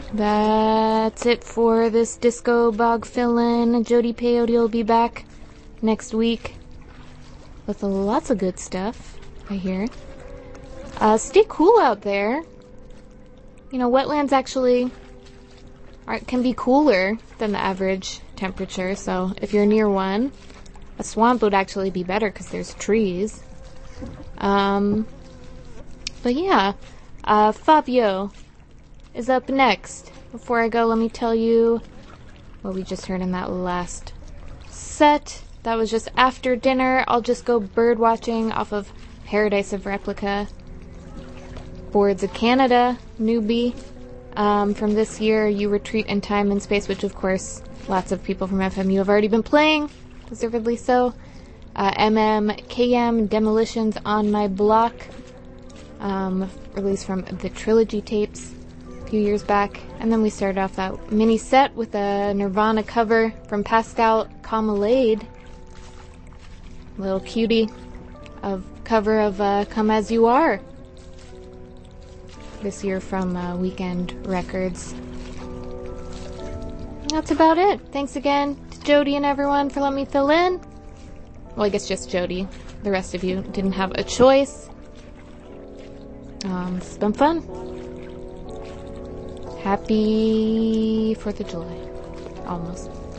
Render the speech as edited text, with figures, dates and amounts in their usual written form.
That's it for this Disco Bog fill-in. Jody Peyote will be back next week with lots of good stuff, I hear. Stay cool out there. You know, wetlands actually can be cooler than the average temperature, so if you're near one, a swamp would actually be better because there's trees. But yeah, Fabio is up next. Before I go, let me tell you what we just heard in that last set. That was just after dinner. I'll just go bird watching off of Paradise of Replica. Boards of Canada, newbie. From this year, You Retreat in Time and Space, which of course lots of people from FMU have already been playing, deservedly so. MMKM, Demolitions on My Block, released from the Trilogy tapes a few years back. And then we started off that mini set with a Nirvana cover from Pascal Comelade, little cutie of cover of Come As You Are, this year from Weekend Records. That's about it. Thanks again to Jody and everyone for letting me fill in. Well, I guess just Jody. The rest of you didn't have a choice. It's been fun. Happy 4th of July. Almost.